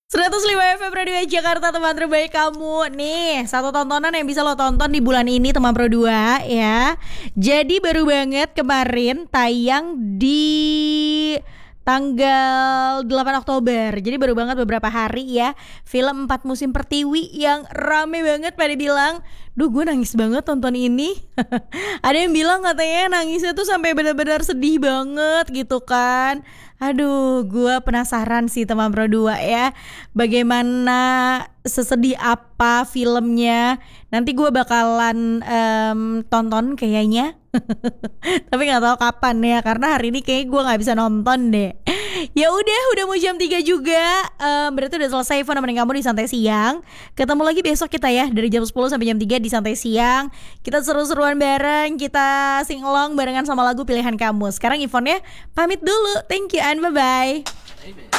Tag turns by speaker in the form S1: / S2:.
S1: 105 FM Radio Jakarta, teman terbaik kamu. Nih, satu tontonan yang bisa lo tonton di bulan ini, teman Pro 2 ya. Jadi baru banget kemarin tayang di tanggal 8 Oktober. Jadi baru banget beberapa hari ya. Film 4 Musim Pertiwi yang rame banget pada bilang, "Duh, gue nangis banget tonton ini." Ada yang bilang katanya nangisnya tuh sampai benar-benar sedih banget gitu kan. Aduh, gue penasaran sih teman Pro 2 ya. Bagaimana, sesedih apa filmnya. Nanti gue bakalan tonton kayaknya. Tapi gak tahu kapan ya, karena hari ini kayaknya gue gak bisa nonton deh. Ya udah mau jam 3 juga. Berarti udah selesai Fun nemenin kamu di Santai Siang. Ketemu lagi besok kita ya, dari jam 10 sampai jam 3 di Santai Siang. Kita seru-seruan bareng, kita sing along barengan sama lagu pilihan kamu. Sekarang Ivonnya pamit dulu. Thank you and bye-bye.